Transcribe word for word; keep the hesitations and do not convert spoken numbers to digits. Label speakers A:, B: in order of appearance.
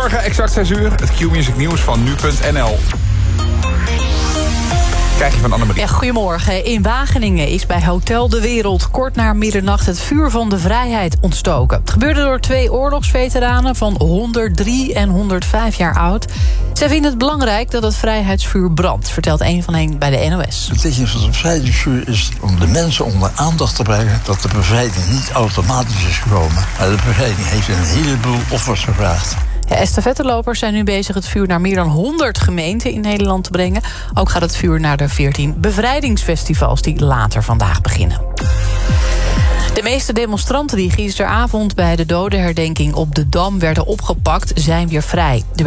A: Goedemorgen, exact zes uur. Het Q-Music nieuws van nu punt n l. Krijg je van Annemarie.
B: Ja, goedemorgen. In Wageningen is bij Hotel De Wereld kort na middernacht het vuur van de vrijheid ontstoken. Het gebeurde door twee oorlogsveteranen van honderddrie en honderdvijf jaar oud. Zij vinden het belangrijk dat het vrijheidsvuur brandt, vertelt een van hen bij de N O S.
C: Het betekent van het bevrijdingsvuur is om de mensen onder aandacht te brengen dat de bevrijding niet automatisch is gekomen. Maar de bevrijding heeft een heleboel offers gevraagd.
B: Ja, estafettelopers zijn nu bezig het vuur naar meer dan honderd gemeenten in Nederland te brengen. Ook gaat het vuur naar de veertien bevrijdingsfestivals die later vandaag beginnen. De meeste demonstranten die gisteravond bij de dodenherdenking op de Dam werden opgepakt, zijn weer vrij.